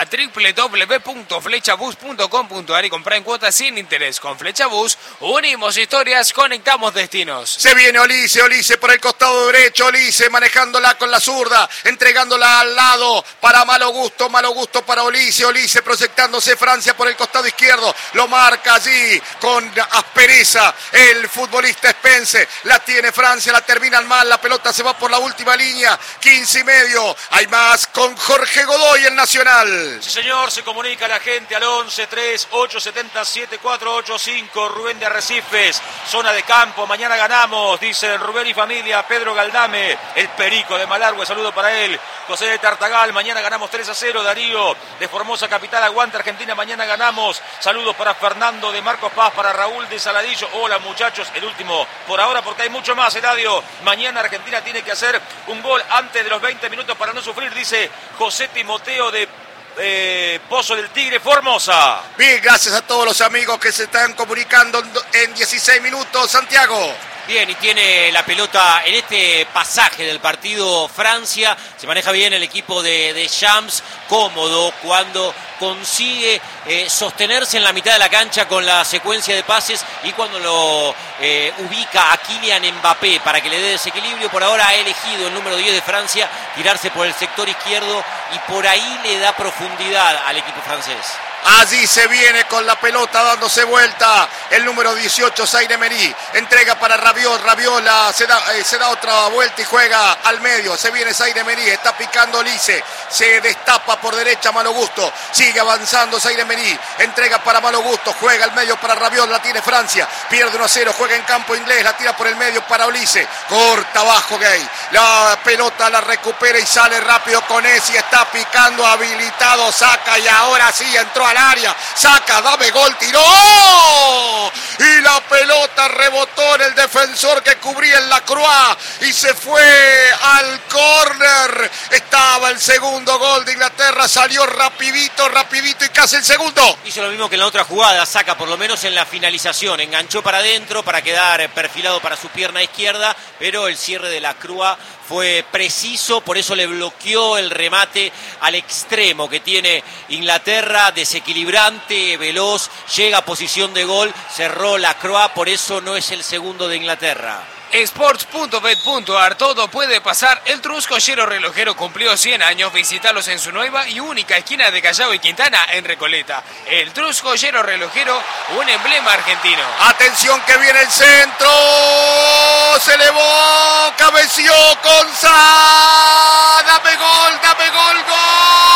a www.flechabus.com.ar y comprar en cuotas sin interés. Con Flechabus unimos historias, conectamos destinos. Se viene Olise por el costado derecho, Olise manejándola con la zurda, entregándola al lado para malo gusto para Olise proyectándose Francia por el costado izquierdo, lo marca allí con aspereza el futbolista Spence, la tiene Francia, la terminan mal, la pelota se va por la última línea, 15 y medio, hay más con Jorge Godoy, el Nacional. Sí señor, se comunica la gente al 11-3-870-7485, Rubén de Arrecifes, zona de campo, mañana ganamos, dice Rubén y familia, Pedro Galdame, el Perico de Malargüe, saludo para él, José de Tartagal, mañana ganamos 3-0, Darío de Formosa Capital, aguanta Argentina, mañana ganamos, saludos para Fernando de Marcos Paz, para Raúl de Saladillo, hola muchachos, el último por ahora porque hay mucho más, Eladio, mañana Argentina tiene que hacer un gol antes de los 20 minutos para no sufrir, dice José Timoteo de Pozo del Tigre, Formosa. Bien, gracias a todos los amigos que se están comunicando en 16 minutos, Santiago. Bien, y tiene la pelota en este pasaje del partido Francia. Se maneja bien el equipo de Shams, cómodo cuando consigue sostenerse en la mitad de la cancha con la secuencia de pases y cuando lo ubica a Kylian Mbappé para que le dé desequilibrio. Por ahora ha elegido el número 10 de Francia tirarse por el sector izquierdo y por ahí le da profundidad al equipo francés. Allí se viene con la pelota dándose vuelta el número 18, Zaire Emery, entrega para Rabiot, se da otra vuelta y juega al medio, se viene Zaire Emery, está picando Olise, se destapa por derecha Malo Gusto, sigue avanzando Zaire Emery, entrega para Malo Gusto, juega al medio para Rabiot, la tiene Francia, pierde 1-0, juega en campo inglés, la tira por el medio para Olise, corta abajo Gay, la pelota la recupera y sale rápido con Essi, está picando, habilitado, saca y ahora sí entró al área, saca, dame gol, tiró y la pelota rebotó en el defensor que cubría en la Croix y se fue al córner. Estaba el segundo gol de Inglaterra, salió rapidito y casi el segundo. Hizo lo mismo que en la otra jugada, saca por lo menos en la finalización, enganchó para adentro para quedar perfilado para su pierna izquierda, pero el cierre de la Croix fue preciso, por eso le bloqueó el remate al extremo que tiene Inglaterra, desequilibrante, veloz, llega a posición de gol, cerró la Croix, por eso no es el segundo de Inglaterra. Sports.bet.ar, todo puede pasar. El Trusco Yero Relojero cumplió 100 años. Visítalos en su nueva y única esquina de Callao y Quintana en Recoleta. El Trusco Yero Relojero, un emblema argentino. Atención que viene el centro. Se elevó, cabeció Conza. Dame gol, gol.